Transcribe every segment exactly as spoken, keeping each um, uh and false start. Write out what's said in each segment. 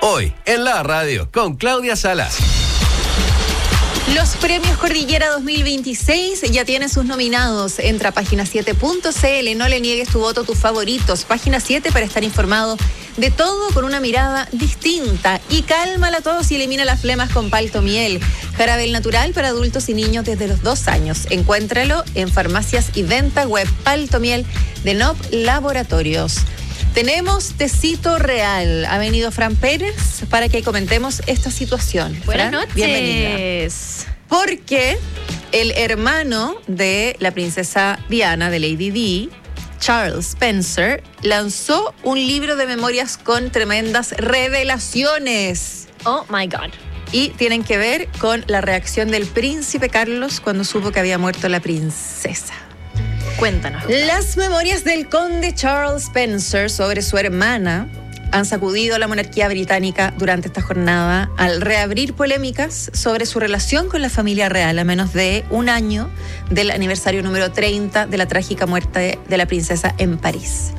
Hoy, en la radio, con Claudia Salas. Los premios Cordillera dos mil veintiséis ya tienen sus nominados. Entra a página siete punto c l, no le niegues tu voto a tus favoritos. Página siete para estar informado de todo con una mirada distinta. Y cálmala a todos y elimina las flemas con Paltomiel. Jarabe natural para adultos y niños desde los dos años. Encuéntralo en farmacias y venta web. Paltomiel de N O P Laboratorios. Tenemos tecito real. Ha venido Fran Pérez para que comentemos esta situación. Buenas Fran, noches. Bienvenida. Porque el hermano de la princesa Diana, de Lady Di, Charles Spencer, lanzó un libro de memorias con tremendas revelaciones. Oh my God. Y tienen que ver con la reacción del príncipe Carlos cuando supo que había muerto la princesa. Cuéntanos. Las memorias del conde Charles Spencer sobre su hermana han sacudido a la monarquía británica durante esta jornada al reabrir polémicas sobre su relación con la familia real a menos de un año del aniversario número treinta de la trágica muerte de la princesa en París.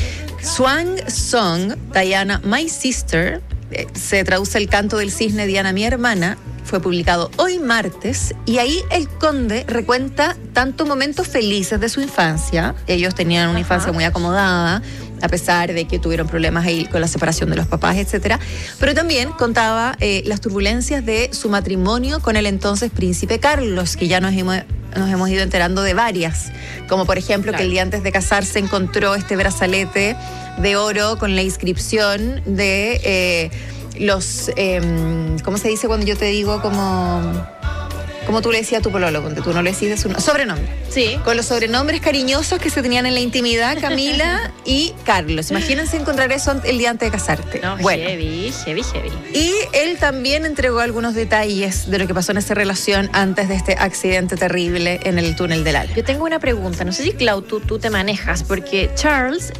Swan Song, Diana, My Sister, eh, se traduce el canto del cisne Diana, mi hermana, fue publicado hoy martes y ahí el conde recuenta tanto momentos felices de su infancia. Ellos tenían una Ajá. infancia muy acomodada, a pesar de que tuvieron problemas ahí con la separación de los papás, etcétera. Pero también contaba eh, las turbulencias de su matrimonio con el entonces príncipe Carlos, que ya nos hemos, nos hemos ido enterando de varias. Como por ejemplo claro. que el día antes de casarse encontró este brazalete de oro con la inscripción de... Eh, los, eh, ¿cómo se dice cuando yo te digo como, como tú le decías a tu pololo? Cuando tú no le decís su sobrenombre. Sí. Con los sobrenombres cariñosos que se tenían en la intimidad, Camila y Carlos. Imagínense encontrar eso el día antes de casarte. No, bueno. heavy, heavy, heavy. Y él también entregó algunos detalles de lo que pasó en esa relación antes de este accidente terrible en el túnel del Alba. Yo tengo una pregunta. No sé si, Clau, tú, tú te manejas, porque Charles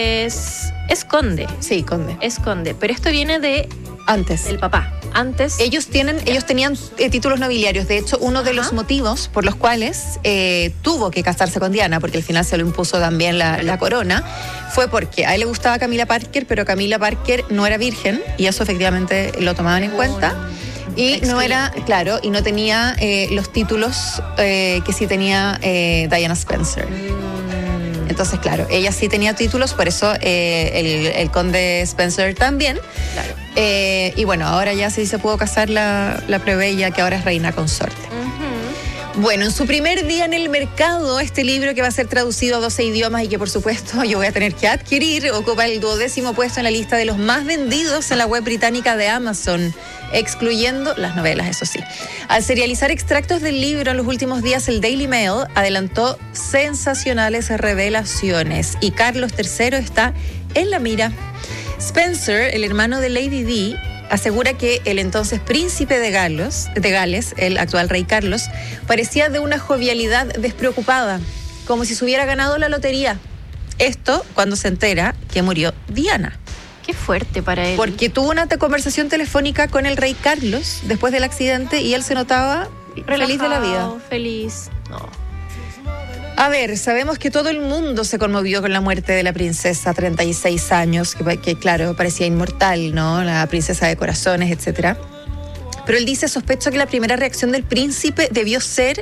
es, es conde. Sí, conde. Es conde, pero esto viene de... Antes. Del papá. Antes. Ellos tienen, ellos tenían eh, títulos nobiliarios. De hecho, uno Ajá. de los motivos por los cuales eh, tuvo que casarse con Diana, porque al final se lo impuso también la, la corona, fue porque a él le gustaba Camila Parker, pero Camila Parker no era virgen, y eso efectivamente lo tomaban en cuenta. Y Excelente. no era, claro, y no tenía eh, los títulos eh, que sí tenía eh, Diana Spencer. Entonces, claro, ella sí tenía títulos, por eso eh, el, el conde Spencer también. Claro. Eh, y bueno, ahora ya sí se pudo casar la, la plebeya, que ahora es reina consorte. Uh-huh. Bueno, en su primer día en el mercado, este libro que va a ser traducido a doce idiomas y que por supuesto yo voy a tener que adquirir, ocupa el duodécimo puesto en la lista de los más vendidos en la web británica de Amazon, excluyendo las novelas, eso sí. Al serializar extractos del libro en los últimos días, el Daily Mail adelantó sensacionales revelaciones y Carlos tercero está en la mira. Spencer, el hermano de Lady Di, asegura que el entonces príncipe de Gales, de Gales, el actual rey Carlos, parecía de una jovialidad despreocupada, como si se hubiera ganado la lotería. Esto cuando se entera que murió Diana. Qué fuerte para él. Porque tuvo una te- conversación telefónica con el rey Carlos después del accidente y él se notaba relajado, feliz de la vida. Feliz. No. A ver, sabemos que todo el mundo se conmovió con la muerte de la princesa, treinta y seis años, que, que claro, parecía inmortal, ¿no? La princesa de corazones, etcétera. Pero él dice, sospecho que la primera reacción del príncipe debió ser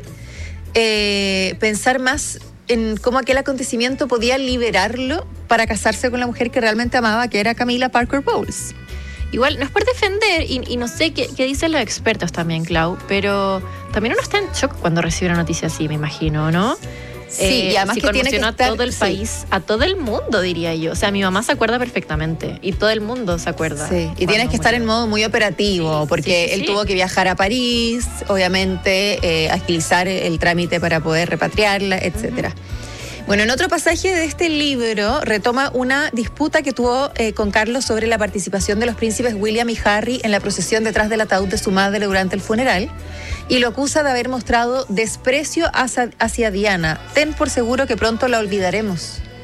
eh, pensar más en cómo aquel acontecimiento podía liberarlo para casarse con la mujer que realmente amaba, que era Camila Parker Bowles. Igual, no es por defender, y, y no sé qué, qué dicen los expertos también, Clau, pero también uno está en shock cuando recibe una noticia así, me imagino, ¿no? Sí, eh, y además si que tiene que estar, a todo el sí. país, a todo el mundo, diría yo. O sea, mi mamá se acuerda perfectamente y todo el mundo se acuerda. Sí, y tienes que estar en modo muy operativo, sí, porque sí, sí, él sí. tuvo que viajar a París, obviamente, eh, agilizar el trámite para poder repatriarla, etcétera. Uh-huh. Bueno, en otro pasaje de este libro retoma una disputa que tuvo eh, con Carlos sobre la participación de los príncipes William y Harry en la procesión detrás del ataúd de su madre durante el funeral, y lo acusa de haber mostrado desprecio hacia, hacia Diana. Ten por seguro que pronto la olvidaremos.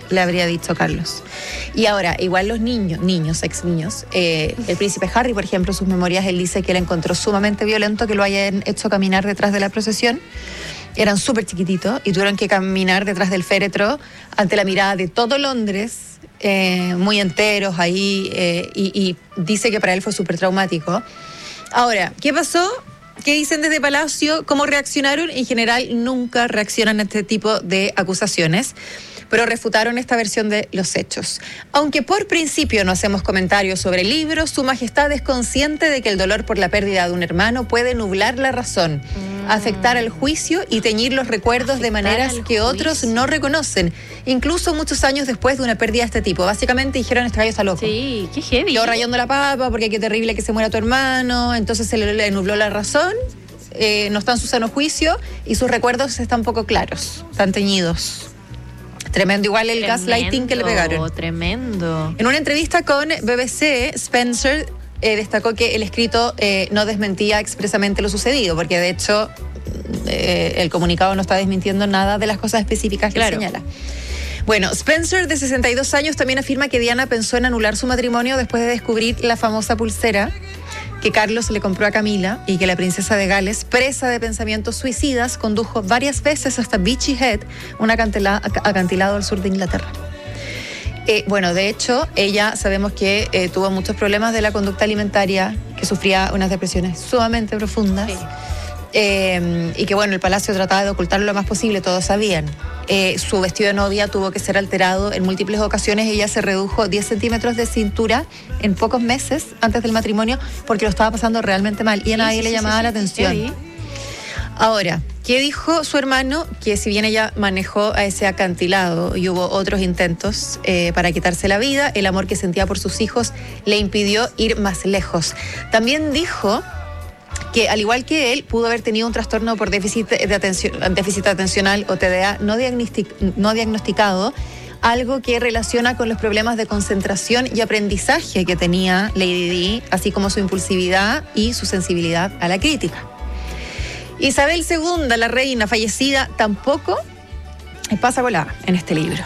le habría dicho Carlos. Y ahora, igual los niños, niños, ex niños, eh, el príncipe Harry, por ejemplo, en sus memorias, él dice que él encontró sumamente violento que lo hayan hecho caminar detrás de la procesión. Eran súper chiquititos y tuvieron que caminar detrás del féretro ante la mirada de todo Londres, eh, muy enteros ahí, eh, y, y dice que para él fue súper traumático. Ahora, ¿qué pasó? ¿Qué dicen desde Palacio? ¿Cómo reaccionaron? En general nunca reaccionan a este tipo de acusaciones, pero refutaron esta versión de los hechos. Aunque por principio no hacemos comentarios sobre el libro, Su Majestad es consciente de que el dolor por la pérdida de un hermano puede nublar la razón, mm. afectar al juicio y teñir los recuerdos afectar de maneras que juicio. Otros no reconocen, incluso muchos años después de una pérdida de este tipo. Básicamente dijeron, este gallo está loco. Sí, qué heavy. Yo rayando la papa porque qué terrible que se muera tu hermano, entonces se le, le nubló la razón, eh, no está en su sano juicio y sus recuerdos están poco claros, están teñidos. Tremendo igual el tremendo, gaslighting que le pegaron. Tremendo. En una entrevista con B B C, Spencer eh, destacó que el escrito eh, no desmentía expresamente lo sucedido, porque de hecho eh, el comunicado no está desmintiendo nada de las cosas específicas que claro. señala. Bueno, Spencer, de sesenta y dos años, también afirma que Diana pensó en anular su matrimonio después de descubrir la famosa pulsera que Carlos le compró a Camila y que la princesa de Gales, presa de pensamientos suicidas, condujo varias veces hasta Beachy Head, un acantila- acantilado al sur de Inglaterra. Eh, bueno, de hecho, ella sabemos que eh, tuvo muchos problemas de la conducta alimentaria, que sufría unas depresiones sumamente profundas. Sí. Eh, y que bueno, el palacio trataba de ocultarlo lo más posible, todos sabían. Eh, su vestido de novia tuvo que ser alterado en múltiples ocasiones. Ella se redujo diez centímetros de cintura en pocos meses antes del matrimonio porque lo estaba pasando realmente mal y a nadie sí, le sí, llamaba sí, la sí, atención. Sí. Ahora, ¿qué dijo su hermano? Que si bien ella manejó a ese acantilado y hubo otros intentos eh, para quitarse la vida, el amor que sentía por sus hijos le impidió ir más lejos. También dijo que al igual que él, pudo haber tenido un trastorno por déficit de atención, déficit atencional o T D A no, diagnostic, no diagnosticado, algo que relaciona con los problemas de concentración y aprendizaje que tenía Lady Di, así como su impulsividad y su sensibilidad a la crítica. Isabel segunda, la reina fallecida, tampoco pasa volada en este libro,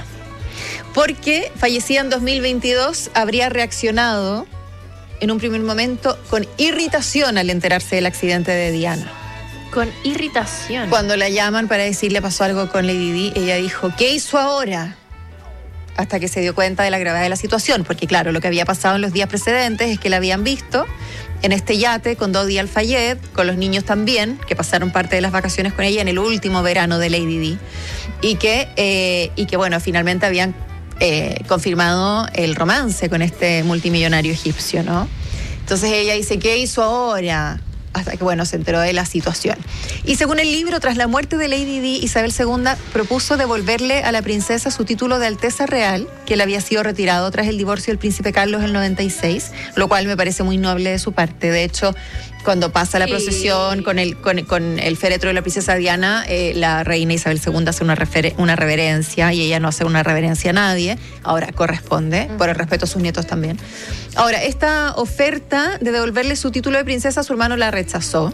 porque fallecida en dos mil veintidós habría reaccionado en un primer momento con irritación al enterarse del accidente de Diana. Con irritación. Cuando la llaman para decirle pasó algo con Lady Di, ella dijo, ¿qué hizo ahora? Hasta que se dio cuenta de la gravedad de la situación, porque claro, lo que había pasado en los días precedentes es que la habían visto en este yate con Dodi Al-Fayed, con los niños también, que pasaron parte de las vacaciones con ella en el último verano de Lady Di, y que, eh, y que bueno, finalmente habían Eh, confirmado el romance con este multimillonario egipcio, ¿no? Entonces ella dice, ¿qué hizo ahora? Hasta que, bueno, se enteró de la situación. Y según el libro, tras la muerte de Lady Di, Isabel segunda propuso devolverle a la princesa su título de Alteza Real, que le había sido retirado tras el divorcio del príncipe Carlos en el noventa y seis, lo cual me parece muy noble de su parte. De hecho, cuando pasa la procesión sí. con, el, con, con el féretro de la princesa Diana, eh, la reina Isabel segunda hace una, refer- una reverencia y ella no hace una reverencia a nadie. Ahora corresponde, mm. por el respeto a sus nietos también. Ahora, esta oferta de devolverle su título de princesa, su hermano la rechazó.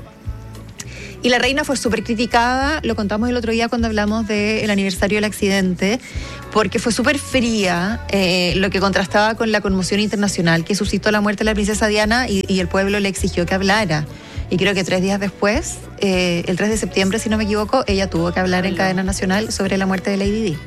Y la reina fue súper criticada, lo contamos el otro día cuando hablamos del aniversario del accidente, porque fue súper fría, eh, lo que contrastaba con la conmoción internacional que suscitó la muerte de la princesa Diana y, y el pueblo le exigió que hablara. Y creo que tres días después, eh, el tres de septiembre, si no me equivoco, ella tuvo que hablar en cadena nacional sobre la muerte de Lady Di.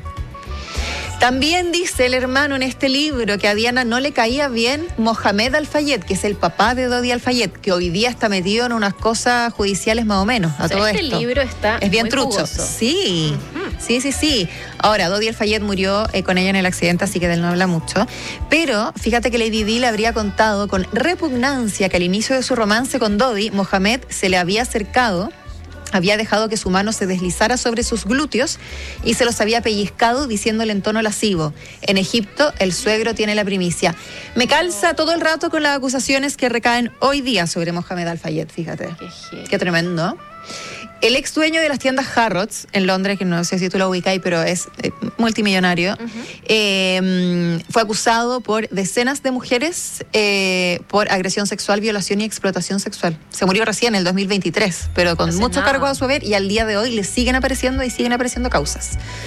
También dice el hermano en este libro que a Diana no le caía bien Mohamed Al-Fayed, que es el papá de Dodi Al-Fayed, que hoy día está metido en unas cosas judiciales más o menos. A o sea, todo este esto. libro está es bien muy trucho. Jugoso. Sí, uh-huh. sí, sí, sí. Ahora, Dodi Al-Fayed murió eh, con ella en el accidente, así que de él no habla mucho. Pero fíjate que Lady Di le habría contado con repugnancia que al inicio de su romance con Dodi, Mohamed se le había acercado, había dejado que su mano se deslizara sobre sus glúteos y se los había pellizcado diciéndole en tono lascivo, en Egipto el suegro tiene la primicia. Me calza todo el rato con las acusaciones que recaen hoy día sobre Mohamed Al-Fayed, fíjate. Qué, Qué tremendo. El ex dueño de las tiendas Harrods en Londres, que no sé si tú lo ubicas, pero es eh, multimillonario, uh-huh. eh, fue acusado por decenas de mujeres eh, por agresión sexual, violación y explotación sexual. Se murió recién en el dos mil veintitrés, pero con muchos cargos a su haber y al día de hoy le siguen apareciendo y siguen apareciendo causas.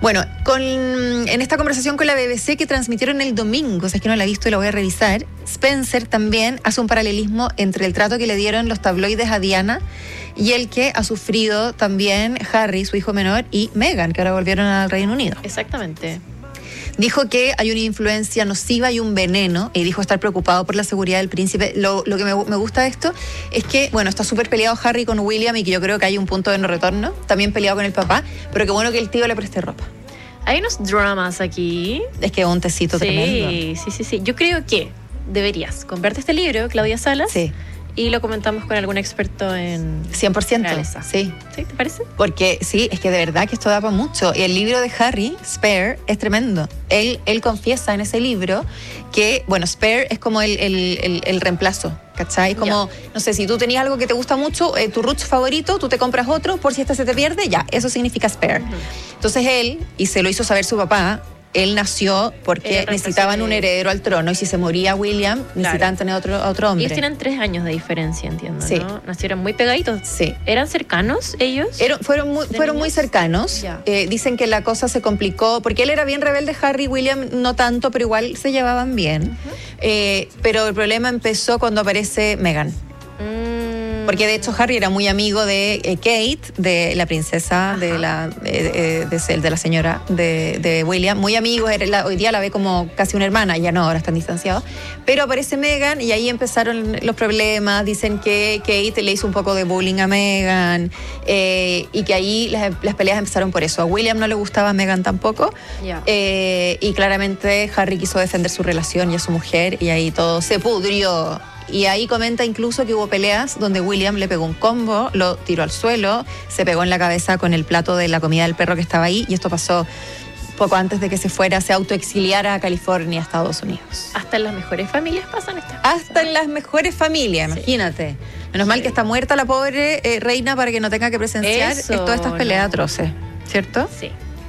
Bueno, con, en esta conversación con la B B C que transmitieron el domingo, o sea, es que no la he visto y la voy a revisar, Spencer también hace un paralelismo entre el trato que le dieron los tabloides a Diana y el que ha sufrido también Harry, su hijo menor, y Meghan, que ahora volvieron al Reino Unido. Exactamente. Dijo que hay una influencia nociva y un veneno, y dijo estar preocupado por la seguridad del príncipe. Lo, lo que me, me gusta de esto es que, bueno, está súper peleado Harry con William y que yo creo que hay un punto de no retorno, también peleado con el papá, pero qué bueno que el tío le preste ropa. Hay unos dramas aquí. Es que es un tecito sí, tremendo. Sí, sí, sí. Yo creo que deberías comprarte este libro, Claudia Salas. Sí. Y lo comentamos con algún experto en cien por ciento. realeza. Sí. ¿Sí? ¿Te parece? Porque sí, es que de verdad que esto da para mucho. Y el libro de Harry, Spare, es tremendo. Él, él confiesa en ese libro que, bueno, Spare es como el, el, el, el reemplazo, ¿cachai? Como, yeah. no sé, si tú tenías algo que te gusta mucho, eh, tu Roots favorito, tú te compras otro, por si este se te pierde, ya, eso significa Spare. Uh-huh. Entonces él, y se lo hizo saber su papá, él nació porque necesitaban de... un heredero al trono, y si se moría William, claro, necesitaban tener otro, otro hombre. Ellos tienen tres años de diferencia, entiendo, sí. ¿no? Nacieron muy pegaditos. Sí. ¿Eran cercanos ellos? Era, fueron muy, fueron muy cercanos. Eh, dicen que la cosa se complicó, porque él era bien rebelde, Harry, William no tanto, pero igual se llevaban bien. Uh-huh. eh, pero el problema empezó cuando aparece Meghan. Mm. Porque de hecho Harry era muy amigo de eh, Kate, de la princesa, Ajá. de la eh, de, de, de la señora de, de William. Muy amigos, era la, hoy día la ve como casi una hermana, ya no, ahora están distanciados. Pero aparece Meghan y ahí empezaron los problemas. Dicen que Kate le hizo un poco de bullying a Meghan eh, y que ahí las, las peleas empezaron por eso. A William no le gustaba a Meghan tampoco. Yeah. Eh, y claramente Harry quiso defender su relación y a su mujer y ahí todo se pudrió. Y ahí comenta incluso que hubo peleas donde William le pegó un combo, lo tiró al suelo, se pegó en la cabeza con el plato de la comida del perro que estaba ahí, y esto pasó poco antes de que se fuera, se autoexiliara a California, Estados Unidos. Hasta en las mejores familias pasan estas cosas. Hasta en las mejores familias, sí. Imagínate. Menos sí. mal que está muerta la pobre eh, reina para que no tenga que presenciar Eso, todas estas peleas no. atroces, ¿cierto? Sí.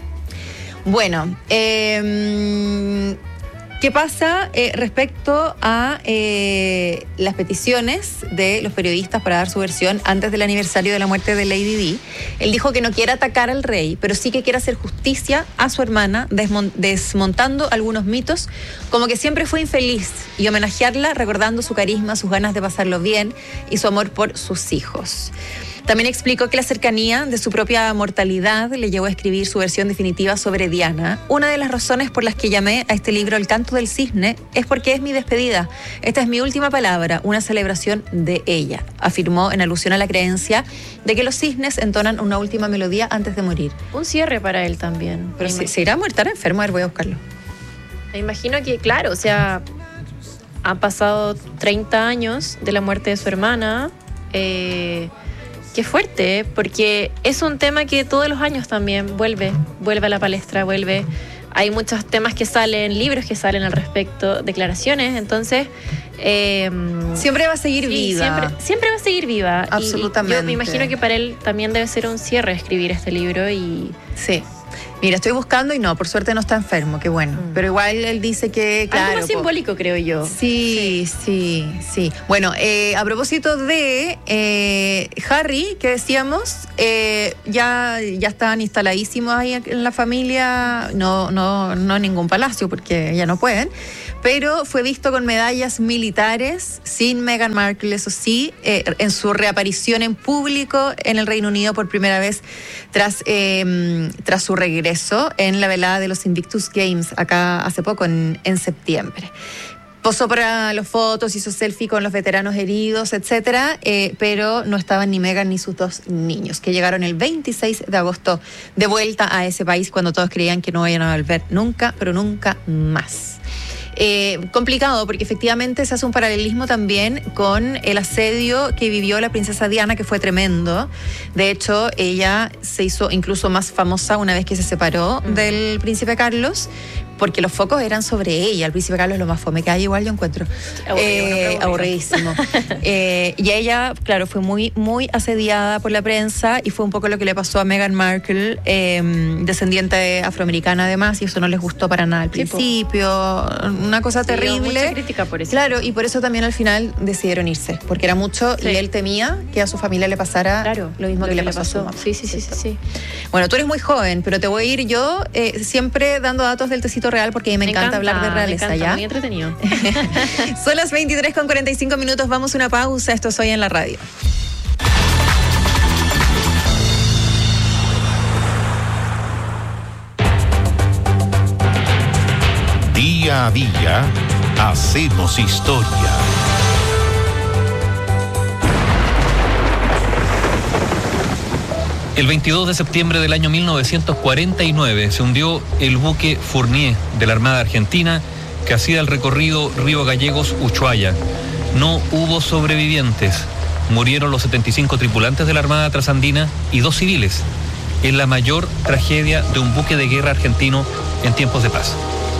Bueno, eh... ¿qué pasa eh, respecto a eh, las peticiones de los periodistas para dar su versión antes del aniversario de la muerte de Lady Di? Él dijo que no quiere atacar al rey, pero sí que quiere hacer justicia a su hermana, desmont- desmontando algunos mitos, como que siempre fue infeliz, y homenajearla recordando su carisma, sus ganas de pasarlo bien y su amor por sus hijos. También explicó que la cercanía de su propia mortalidad le llevó a escribir su versión definitiva sobre Diana. Una de las razones por las que llamé a este libro El canto del cisne es porque es mi despedida. Esta es mi última palabra, una celebración de ella, afirmó en alusión a la creencia de que los cisnes entonan una última melodía antes de morir. Un cierre para él también. Pero si, si irá a muerto, estará enfermo, a ver, voy a buscarlo. Me imagino que, claro, o sea, han pasado treinta años de la muerte de su hermana. Eh... Qué fuerte, porque es un tema que todos los años también vuelve, vuelve a la palestra, vuelve. Hay muchos temas que salen, libros que salen al respecto, declaraciones, entonces... Eh, siempre va a seguir sí, viva. Siempre, siempre va a seguir viva. Absolutamente. Y, y yo me imagino que para él también debe ser un cierre escribir este libro y... Sí. Mira, estoy buscando y no, por suerte no está enfermo, qué bueno. Mm. Pero igual él dice que, claro... Algo más simbólico, creo yo. Sí, sí, sí. sí. Bueno, eh, a propósito de eh, Harry, que decíamos, eh, ya, ya estaban instaladísimos ahí en la familia, no, no, no en ningún palacio, porque ya no pueden, pero fue visto con medallas militares, sin Meghan Markle, eso sí, eh, en su reaparición en público en el Reino Unido por primera vez tras, eh, tras su regreso en la velada de los Invictus Games, acá hace poco, en, en septiembre. Posó para las fotos, hizo selfie con los veteranos heridos, etcétera, eh, pero no estaban ni Meghan ni sus dos niños, que llegaron el veintiséis de agosto de vuelta a ese país cuando todos creían que no iban a volver nunca, pero nunca más. Eh, complicado porque efectivamente se hace un paralelismo también con el asedio que vivió la princesa Diana, que fue tremendo. De hecho, ella se hizo incluso más famosa una vez que se separó mm. del príncipe Carlos, porque los focos eran sobre ella. El príncipe Carlos es lo más fome que hay, igual yo encuentro. Aburrido, eh, no, aburridísimo. eh, y ella, claro, fue muy, muy asediada por la prensa y fue un poco lo que le pasó a Meghan Markle, eh, descendiente afroamericana además, y eso no les gustó para nada al principio. Una cosa sí, terrible. Mucha crítica por eso. Claro, y por eso también al final decidieron irse, porque era mucho sí. y él temía que a su familia le pasara claro, lo mismo lo que, que le pasó, pasó a su mamá. Sí, sí, sí, sí, sí. Bueno, tú eres muy joven, pero te voy a ir yo eh, siempre dando datos del tecito real porque me, me encanta, encanta hablar de realeza. Me encanta, ¿ya? muy entretenido. Son las veintitrés con cuarenta y cinco minutos, vamos a una pausa. Esto es Hoy en la Radio. Día a día hacemos historia. El veintidós de septiembre del año mil novecientos cuarenta y nueve se hundió el buque Fournier de la Armada Argentina que hacía el recorrido Río Gallegos-Ushuaia. No hubo sobrevivientes. Murieron los setenta y cinco tripulantes de la Armada Trasandina y dos civiles. Es la mayor tragedia de un buque de guerra argentino en tiempos de paz.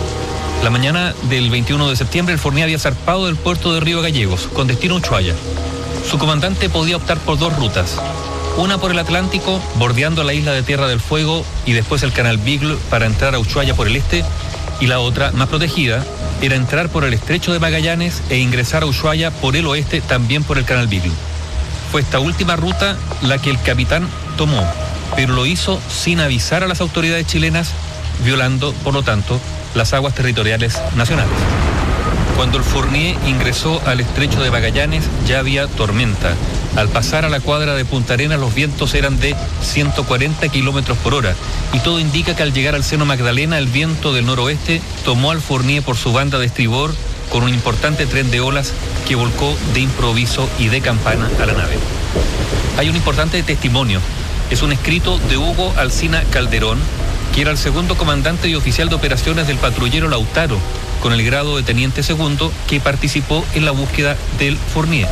La mañana del veintiuno de septiembre el Fournier había zarpado del puerto de Río Gallegos con destino a Ushuaia. Su comandante podía optar por dos rutas. Una por el Atlántico, bordeando la isla de Tierra del Fuego y después el canal Beagle para entrar a Ushuaia por el este, y la otra, más protegida, era entrar por el estrecho de Magallanes e ingresar a Ushuaia por el oeste, también por el canal Beagle. Fue esta última ruta la que el capitán tomó, pero lo hizo sin avisar a las autoridades chilenas, violando, por lo tanto, las aguas territoriales nacionales. Cuando el Fournier ingresó al estrecho de Magallanes ya había tormenta. Al pasar a la cuadra de Punta Arenas los vientos eran de ciento cuarenta kilómetros por hora y todo indica que al llegar al seno Magdalena el viento del noroeste tomó al Fournier por su banda de estribor con un importante tren de olas que volcó de improviso y de campana a la nave. Hay un importante testimonio. Es un escrito de Hugo Alsina Calderón, que era el segundo comandante y oficial de operaciones del patrullero Lautaro, con el grado de teniente segundo, que participó en la búsqueda del Fournier.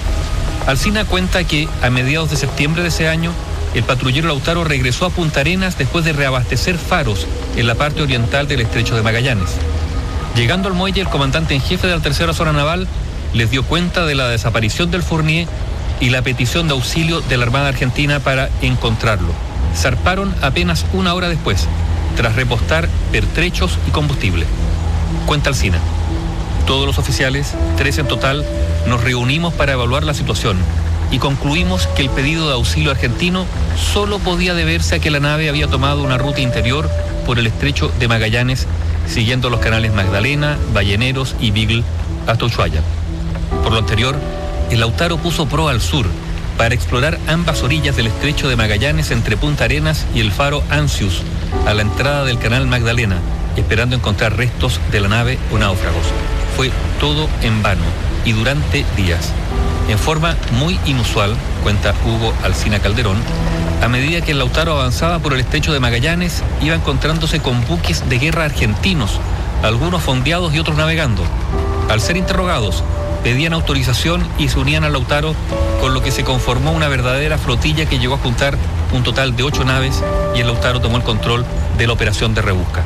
Alsina cuenta que a mediados de septiembre de ese año, el patrullero Lautaro regresó a Punta Arenas después de reabastecer faros en la parte oriental del estrecho de Magallanes. Llegando al muelle, el comandante en jefe de la tercera zona naval les dio cuenta de la desaparición del Fournier y la petición de auxilio de la Armada Argentina para encontrarlo. Zarparon apenas una hora después, tras repostar pertrechos y combustible. Cuenta Alsina. Todos los oficiales, tres en total, nos reunimos para evaluar la situación y concluimos que el pedido de auxilio argentino solo podía deberse a que la nave había tomado una ruta interior por el estrecho de Magallanes, siguiendo los canales Magdalena, Balleneros y Beagle hasta Ushuaia. Por lo anterior, el Lautaro puso proa al sur para explorar ambas orillas del estrecho de Magallanes entre Punta Arenas y el faro Ancius, a la entrada del canal Magdalena, esperando encontrar restos de la nave o náufragos. Fue todo en vano y durante días. En forma muy inusual, cuenta Hugo Alsina Calderón, a medida que el Lautaro avanzaba por el estrecho de Magallanes, iba encontrándose con buques de guerra argentinos, algunos fondeados y otros navegando. Al ser interrogados, pedían autorización y se unían al Lautaro, con lo que se conformó una verdadera flotilla que llegó a juntar un total de ocho naves y el Lautaro tomó el control de la operación de rebusca.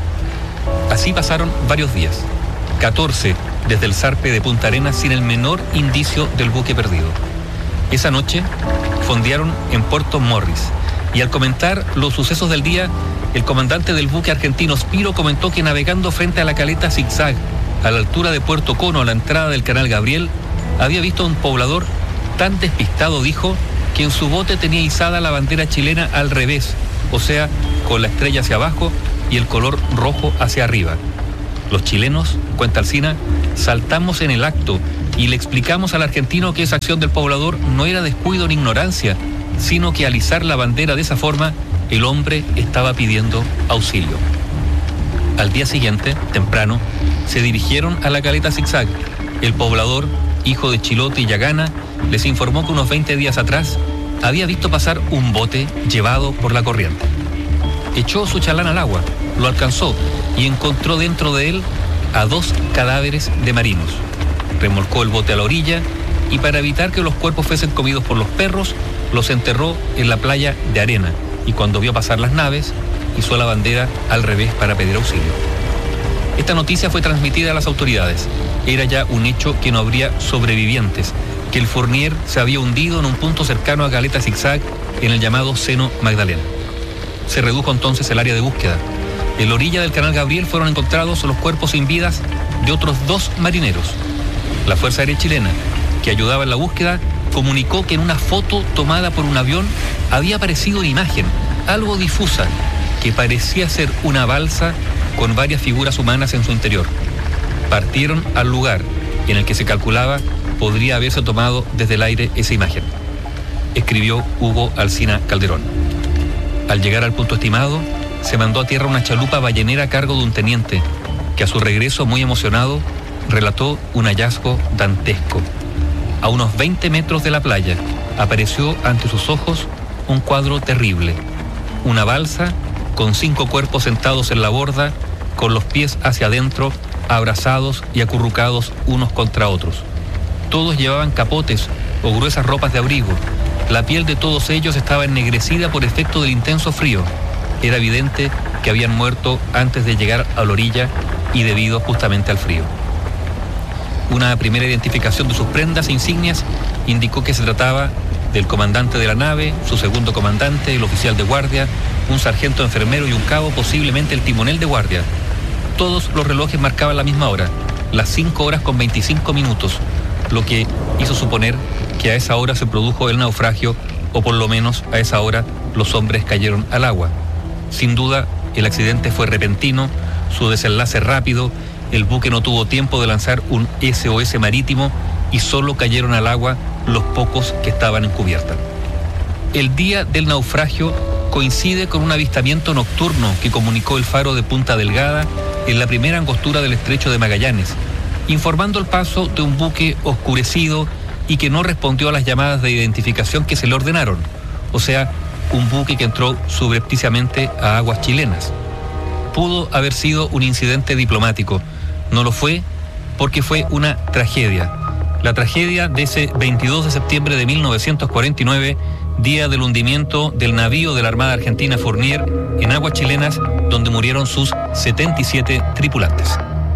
Así pasaron varios días, catorce desde el zarpe de Punta Arenas sin el menor indicio del buque perdido. Esa noche fondearon en Puerto Morris y al comentar los sucesos del día, el comandante del buque argentino Spiro comentó que navegando frente a la caleta Zigzag, a la altura de Puerto Cono, a la entrada del canal Gabriel, había visto a un poblador tan despistado, dijo, que en su bote tenía izada la bandera chilena al revés, o sea, con la estrella hacia abajo y el color rojo hacia arriba. Los chilenos, cuenta Alsina, saltamos en el acto y le explicamos al argentino que esa acción del poblador no era descuido ni ignorancia, sino que al izar la bandera de esa forma, el hombre estaba pidiendo auxilio. Al día siguiente, temprano, se dirigieron a la caleta Zigzag. El poblador, hijo de Chilote y Yagana, les informó que unos veinte días atrás había visto pasar un bote llevado por la corriente. Echó su chalán al agua, lo alcanzó y encontró dentro de él a dos cadáveres de marinos. Remolcó el bote a la orilla y para evitar que los cuerpos fuesen comidos por los perros, los enterró en la playa de arena y cuando vio pasar las naves, hizo la bandera al revés para pedir auxilio. Esta noticia fue transmitida a las autoridades. Era ya un hecho que no habría sobrevivientes, que el Fournier se había hundido en un punto cercano a Caleta Zigzag, en el llamado Seno Magdalena. Se redujo entonces el área de búsqueda. En la orilla del canal Gabriel fueron encontrados los cuerpos sin vidas de otros dos marineros. La Fuerza Aérea Chilena, que ayudaba en la búsqueda, comunicó que en una foto tomada por un avión había aparecido una imagen, algo difusa, que parecía ser una balsa con varias figuras humanas en su interior. Partieron al lugar en el que se calculaba podría haberse tomado desde el aire esa imagen, escribió Hugo Alsina Calderón. Al llegar al punto estimado, se mandó a tierra una chalupa ballenera a cargo de un teniente, que a su regreso, muy emocionado, relató un hallazgo dantesco. A unos veinte metros de la playa, apareció ante sus ojos un cuadro terrible. Una balsa con cinco cuerpos sentados en la borda, con los pies hacia adentro, abrazados y acurrucados unos contra otros. Todos llevaban capotes o gruesas ropas de abrigo. La piel de todos ellos estaba ennegrecida por efecto del intenso frío. Era evidente que habían muerto antes de llegar a la orilla y debido justamente al frío. Una primera identificación de sus prendas e insignias indicó que se trataba del comandante de la nave, su segundo comandante, el oficial de guardia, un sargento enfermero y un cabo, posiblemente el timonel de guardia. Todos los relojes marcaban la misma hora, las cinco horas con veinticinco minutos, lo que hizo suponer que a esa hora se produjo el naufragio, o por lo menos a esa hora los hombres cayeron al agua. Sin duda, el accidente fue repentino, su desenlace rápido, el buque no tuvo tiempo de lanzar un S O S marítimo y solo cayeron al agua los pocos que estaban en cubierta. El día del naufragio coincide con un avistamiento nocturno que comunicó el faro de Punta Delgada en la primera angostura del estrecho de Magallanes, informando el paso de un buque oscurecido y que no respondió a las llamadas de identificación que se le ordenaron, o sea, un buque que entró subrepticiamente a aguas chilenas. Pudo haber sido un incidente diplomático, no lo fue porque fue una tragedia. La tragedia de ese veintidós de septiembre de mil novecientos cuarenta y nueve, día del hundimiento del navío de la Armada Argentina Fournier en aguas chilenas, donde murieron sus setenta y siete tripulantes.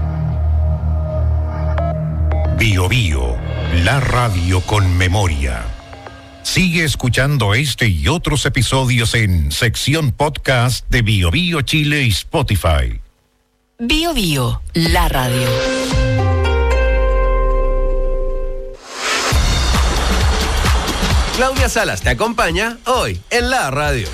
Bio Bio, la radio con memoria. Sigue escuchando este y otros episodios en sección podcast de Bio Bio Chile y Spotify. Bio Bio, la radio. Claudia Salas te acompaña hoy en la radio.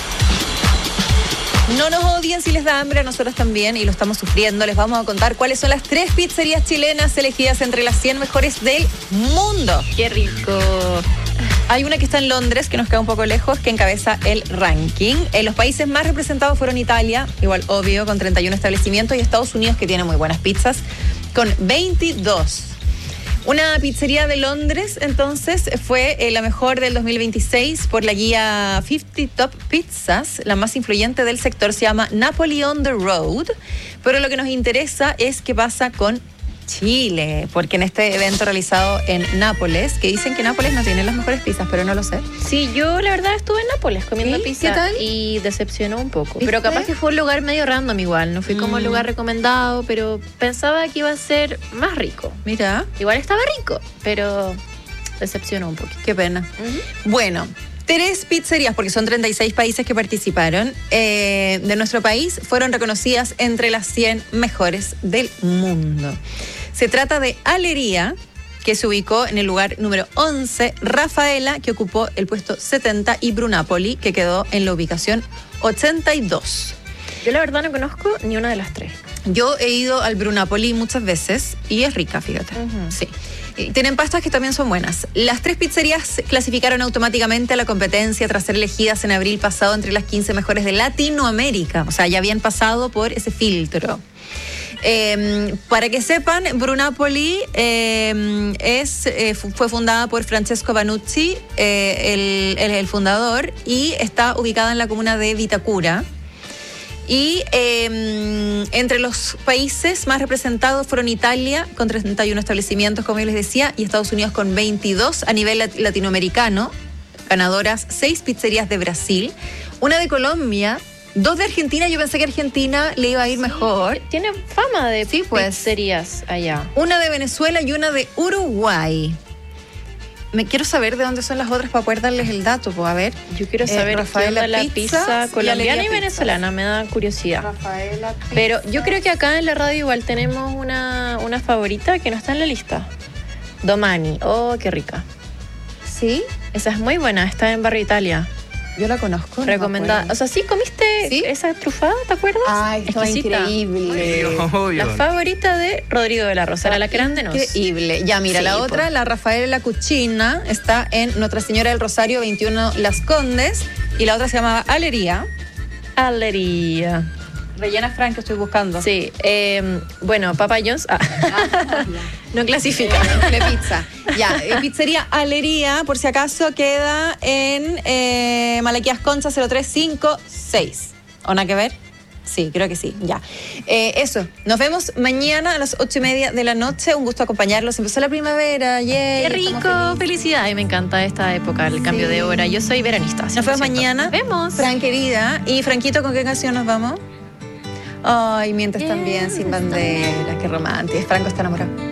No nos odien si les da hambre, a nosotros también, y lo estamos sufriendo. Les vamos a contar cuáles son las tres pizzerías chilenas elegidas entre las cien mejores del mundo. ¡Qué rico! Hay una que está en Londres, que nos queda un poco lejos, que encabeza el ranking. Eh, los países más representados fueron Italia, igual obvio, con treinta y uno establecimientos, y Estados Unidos, que tiene muy buenas pizzas, con veintidós. Una pizzería de Londres, entonces, fue eh, la mejor del dos mil veintiséis por la guía cincuenta Top Pizzas. La más influyente del sector se llama Napoli on the Road. Pero lo que nos interesa es qué pasa con Chile, porque en este evento realizado en Nápoles, que dicen que Nápoles no tiene las mejores pizzas, pero no lo sé. Sí, yo la verdad estuve en Nápoles comiendo ¿Sí? pizza. ¿Qué tal? Y decepcionó un poco. ¿Viste? Pero capaz que fue un lugar medio random igual. No fui como el Mm. lugar recomendado, pero pensaba que iba a ser más rico. Mira, Igual estaba rico, pero decepcionó un poquito. qué pena. Ujú. Bueno, tres pizzerías, porque son treinta y seis países que participaron, eh, de nuestro país, fueron reconocidas entre las cien mejores del mundo. Se trata de Alería, que se ubicó en el lugar número once, Rafaela, que ocupó el puesto setenta, y Brunapoli, que quedó en la ubicación ochenta y dos. Yo la verdad no conozco ni una de las tres. Yo he ido al Brunapoli muchas veces y es rica, fíjate. Ujú. Sí. Y tienen pastas que también son buenas. Las tres pizzerías clasificaron automáticamente a la competencia tras ser elegidas en abril pasado entre las quince mejores de Latinoamérica. O sea, ya habían pasado por ese filtro. Eh, para que sepan, Brunapoli eh, es, eh, fue fundada por Francesco Vanucci, eh, el, el, el fundador, y está ubicada en la comuna de Vitacura. Y eh, entre los países más representados fueron Italia, con treinta y uno establecimientos, como yo les decía, y Estados Unidos con veintidós a nivel lat- latinoamericano. Ganadoras, seis pizzerías de Brasil, una de Colombia, Dos de Argentina, yo pensé que Argentina le iba a ir Sí, mejor. Tiene fama de Sí, pues. pizzerías allá. Una de Venezuela y una de Uruguay. Me quiero saber de dónde son las otras para poder darles el dato, pues a ver. Yo quiero Eh, saber qué Rafaela onda la Pizzas pizza y colombiana Alegría y Pizzas. venezolana, me da curiosidad. Rafaela Pero yo creo que acá en la radio igual tenemos una, una favorita que no está en la lista. Domani. Oh, qué rica. Sí, Esa es muy buena, está en Barrio Italia. yo la conozco. no me Recomendada. acuerdo. O sea, ¿sí comiste ¿Sí? esa trufada, te acuerdas? Ay, estaba Exquisita. increíble. Obvio. La favorita de Rodrigo de la Rosa, era la que eran de nos. Increíble. Ya, mira, Sí, la po. otra, la Rafaela Cucina, está en Nuestra Señora del Rosario veintiuno Las Condes. Y la otra se llamaba Alería. Alería. Rellena Frank, que estoy buscando. Sí, eh, bueno, Papa John's ah, no clasifica. De pizza. Ya, eh, pizzería Alería, por si acaso, queda en eh, Malaquías Concha cero tres cinco seis. ¿O nada que ver? Sí, creo que sí, ya. Eh, eso, nos vemos mañana a las ocho y media de la noche. Un gusto acompañarlos. Empezó la primavera, yay. Qué estamos rico, felices. felicidad. Y me encanta esta época, el cambio Sí. de hora. Yo soy veranista. Nos vemos cien por ciento. mañana. Nos vemos. Fran, querida. Y Franquito, ¿con qué canción nos vamos? Ay, mientes también, sin bandera. Qué romántico. Franco está enamorado.